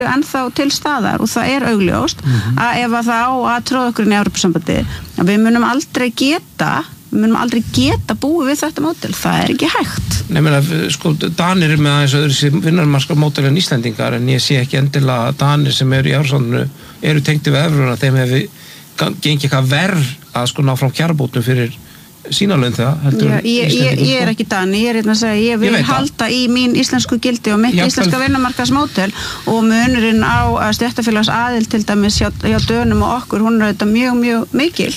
ennþá til staðar og það augljóst að ef að það á að tróða okkur inn í Evrópusambandið, að við munum aldrei geta búið við þetta módel, það ekki hægt. Nei, meina, sko, Danir með aðeins öðru vinnarmarska módel en Íslendingar, en ég sé ekki endilega Danir sem eru í Evrópusambandinu eru tengdir við evruna, þeim hefur gengið eitthvað verð að sko ná frá kjarabótum fyrir sína laun það heldur ég ekki Dani, ég að segja ég vil halda í mín íslensku gildi og mitt íslenska vinnumarkaðsmódel og munurinn á stéttarfélags aðild til dæmis hjá Dönum og okkur, hún auðvitað mjög mikil.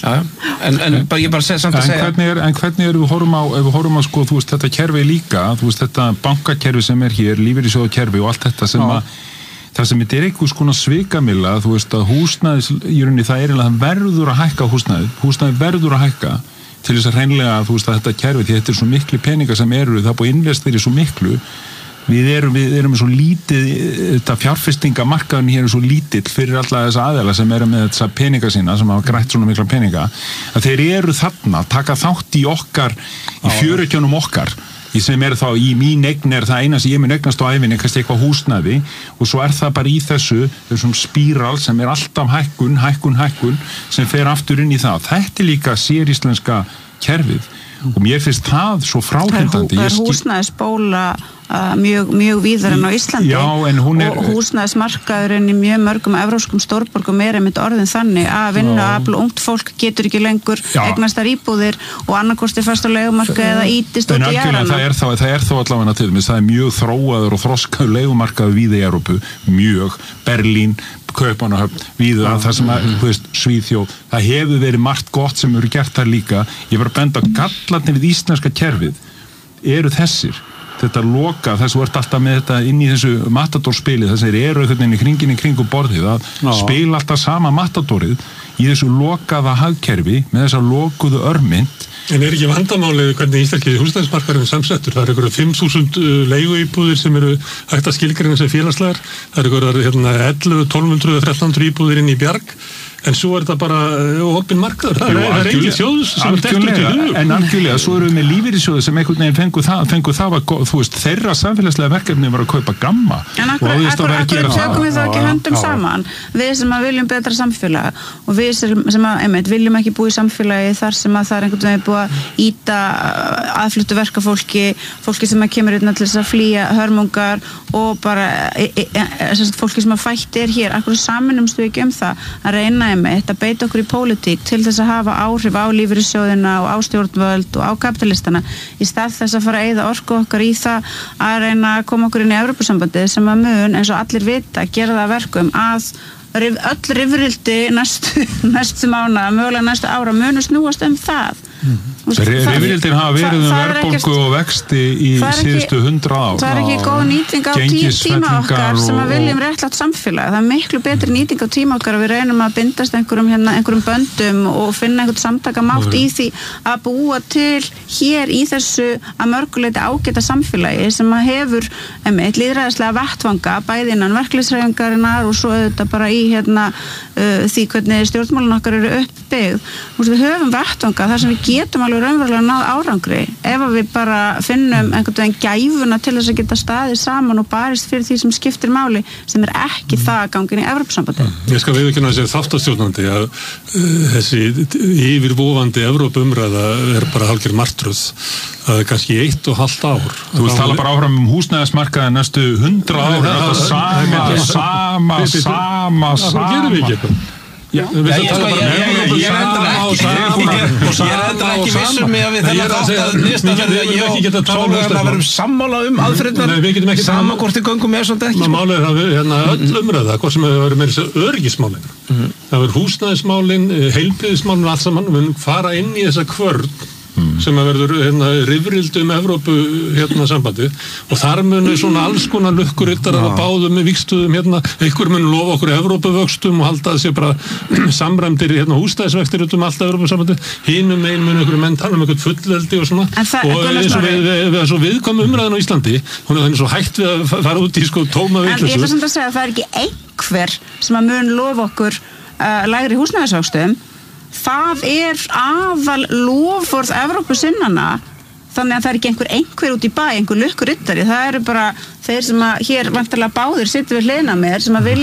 En ég bara segja samt að segja En hvernig ef við horfum á sko, þú veist, þetta kerfi líka, þú veist, þetta bankakerfi sem hér, lífeyrissjóðakerfi og allt þetta sem það sem þetta einhvers konar svikamilla, þú veist, að húsnæðis í rauninni það eiginlega verður að hækka húsnæði verður að hækka til þess að hreinlega, þú veist, að þetta kerfi, því þetta svo miklu peningar sem það búið investið í svo miklu, við erum svo lítið, þetta fjárfestingamarkaðun hér svo lítill fyrir alla þessa aðeila sem eru með þessa peninga sína, sem hafa grætt svona mikla peninga, að þeir eru þarna, taka þátt í okkar, í fjörutjónum okkar, sem þá í mín eign það eina sem ég mun eignast á ævinni, kannski eitthvað húsnæði og svo það bara í þessum spíral sem alltaf hækkun sem fer aftur inn í það. Þetta líka séríslenska kerfið og mér finnst það svo fráhrindandi. Það húsnæðisbóla mjög víðar en á Íslandi og húsnæðismarkaðurinn í mjög mörgum evrópskum stórborgum einmitt orðin þannig að vinnuafl og ungt fólk getur ekki lengur eignast þar íbúðir og annarkvort fast á leigumarkaði eða ítist út í jarðana. Það er þó allavega til dæmis, það er mjög þróaður og þroskaður leigumarkaður víða í Evrópu, mjög Berlín, Kaupmannahöfn, víða það sem að, þú veist, Svíþjóð, það hefur verið margt gott sem eru gert þar líka. Ég var að benda á gallarnir við íslenska kerfið eru þessir. Þetta loka, þess að þú ert alltaf með þetta inn í þessu matadorspili, þessir eru í kringum borðið að spila alltaf sama matadorið í þessu lokaða hagkerfi með þessa lokuðu örmynd. En ekki vandamálið hvernig íslenski húsnæðismarkaðurinn samsettur? Það eru 5.000 leiguíbúðir sem eru hægt að skilgreina sem félagslegar. Það eru 11, 1200, 1300 íbúðir inn í Bjarg. En svo þetta bara opinn markaður. Það er engin þjóð sem dettur til hugur. En algjörlega, svo erum við með lífeyrissjóði sem einhvern veginn fengu það var, þú veist, þeirra samfélagslega verkefni var að kaupa gamma. En akkur tökum við þá ekki höndum saman. Við sem að viljum betra samfélag og við sem að viljum ekki búa í samfélagi þar sem að það er einhvern veginn búið að ýta aðfluttu verkafólki, fólki sem að kemur til þess að flýja hörmungar og bara fólki sem að fætt hér. Akkur saminumst við ekki það að reyna að beita okkur í pólitík til þess að hafa áhrif á lífeyrissjóðina og á stjórnvöld og á kapitalistana í stað þess að fara að eyða orku okkar í það að reyna að koma okkur inn í Evrópusambandið sem að mun, eins og allir vita, gera það verkum að öll rifrildi næstu mánaða, mögulega næstu ára munu snúast það. Rifrildin hafa verið verðbólgu og vexti í síðustu 100 ár. Það er ekki góð nýting á tíma okkar sem að viljum réttlátt samfélag. Það er miklu betri nýting á tíma okkar að við reynum að bindast einhverjum böndum og finna einhvern samtakamátt í því að búa til hér í þessu að mörguleiti ágæta samfélagi sem að hefur lýðræðislega vettvanga bæði innan verkalýðshreyfingarinnar og svo auðvitað bara í því hvernig stjórnmálin okkar eru uppbyggð. Við höfum vettvanga þar sem við getum alveg raunverulega náð árangri ef við bara finnum einhvern veginn gæfuna til þess að geta staðið saman og barist fyrir því sem skiptir máli sem ekki það gangin í Evrópusambandið. Ég skal viðurkenna þessi þáttastjórnandi að þessi yfirvofandi Evrópumræða er bara hálfgerð martröð að kannski 1,5 ár. Þú vilt tala bara áfram næstu 100 ár sama. Það gerum við ekki eitthvað. Ég er enda ekki vissum mig að við þennan að verum sammála aðferðnar sama hvort í göngum er svolítið ekki. Málið er öll umræða, hvort sem hefur verið meira öryggismálin. Það verður húsnæðismálin, heilbrigðismálin og allt saman, við munum fara inn í þessa kvörn sem að verður rifrildi Evrópu sambandi og þar munu svona alls konar lukkuriddarar og báðum með vígstuðum einhver mun lofa okkur Evrópuvöxtum og halda þessi bara samræmdir húsnæðisvextir út allt Evrópusambandi, hinum megin mun einhverju menn tala einhvern fullveldi og svona og eins og við svo viðkvæmum umræðan á Íslandi, hún þannig svo hægt við að fara út í tóma vitleysu. En ég ætla samt að segja að það er ekki einhver sem að mun lofa okkur lægri húsnæðisvöxtum. Það er aðal lofvörð Evrópusinnana þannig að það er ekki einhver út í bæ, einhver lukkur riddari, það eru bara þeir sem að hér vantarlega báðir sitja við hliðina mér sem að vilja